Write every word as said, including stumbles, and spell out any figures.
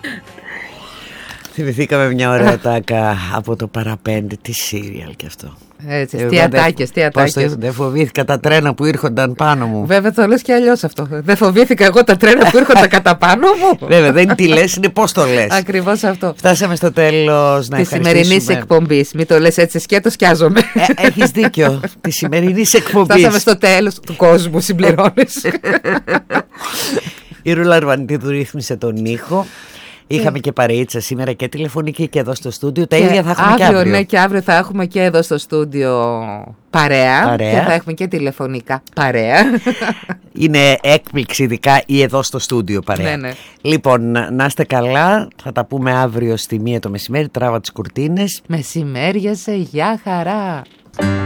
Θυμηθήκαμε μια ωραία τάκα από το παραπέντε. Τι σύριαλ κι αυτό. Έτσι, τι ατάκες, τι ατάκες. Δεν φοβήθηκα τα τρένα που ήρχονταν πάνω μου. Βέβαια το λες και αλλιώς αυτό. Δεν φοβήθηκα εγώ τα τρένα που ήρχονταν κατά πάνω μου. Βέβαια δεν είναι τι λες, είναι πώς το λες. Ακριβώς αυτό. Φτάσαμε στο τέλος να τη σημερινής εκπομπής. Μην το λες έτσι σκέτο, σκιάζομαι. ε, Έχεις δίκιο. Τη σημερινής εκπομπής. Φτάσαμε στο τέλος του κόσμου, συμπληρώνεις. Η Ρούλα Αρβανιτίδου ρύθμισε τον ήχο. Είχαμε και παρείτσα σήμερα και τηλεφωνική και εδώ στο στούντιο. Τα ίδια θα έχουμε αύριο, και αύριο. Ναι, και αύριο θα έχουμε και εδώ στο στούντιο παρέα, παρέα. Και θα έχουμε και τηλεφωνικά παρέα. Είναι έκπληξη ειδικά ή εδώ στο στούντιο παρέα. Ναι, ναι. Λοιπόν, να είστε καλά. Θα τα πούμε αύριο στη μία το μεσημέρι. Τράβα τις κουρτίνες. Μεσημέριασε, γεια χαρά.